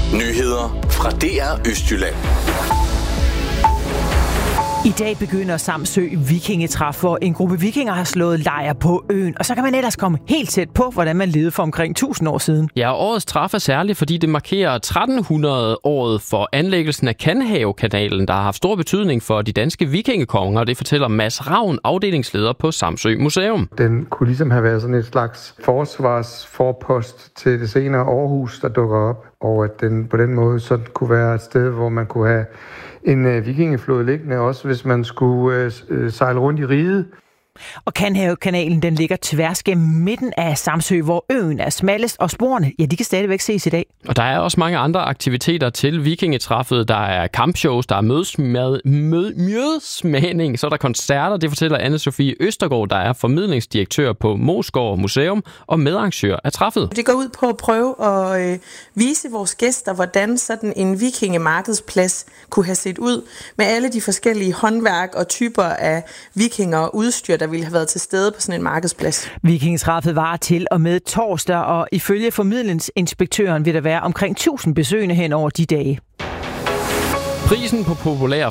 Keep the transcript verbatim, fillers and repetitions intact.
Nyheder fra D R Østjylland. I dag begynder Samsø Vikingetræf, hvor en gruppe vikinger har slået lejr på øen. Og så kan man ellers komme helt tæt på, hvordan man levede for omkring tusind år siden. Ja, årets træf er særligt, fordi det markerer tretten hundrede-året for anlæggelsen af Kanhavekanalen, der har haft stor betydning for de danske vikingekonger. Det fortæller Mads Ravn, afdelingsleder på Samsø Museum. Den kunne ligesom have været sådan et slags forsvarsforpost til det senere Aarhus, der dukker op. Og at den på den måde så kunne være et sted, hvor man kunne have en øh, vikingeflåde liggende, også hvis man skulle øh, sejle rundt i riget. Og Kanhavekanalen, den ligger tværs gennem midten af Samsø, hvor øen er smallest, og sporene, ja, de kan stadigvæk ses i dag. Og der er også mange andre aktiviteter til vikingetræffet. Der er kampshows, der er mødesmad, mød, mødesmagning, så er der koncerter. Det fortæller Anne-Sophie Østergaard, der er formidlingsdirektør på Moesgaard Museum og medarrangør af træffet. Det går ud på at prøve at øh, vise vores gæster, hvordan sådan en vikingemarkedsplads kunne have set ud, med alle de forskellige håndværk og typer af vikinger og udstyr, der ville have været til stede på sådan en markedsplads. Vikingetræffet var til og med torsdag, og ifølge formidlingsinspektøren vil der være omkring tusind besøgende hen over de dage. Prisen på populær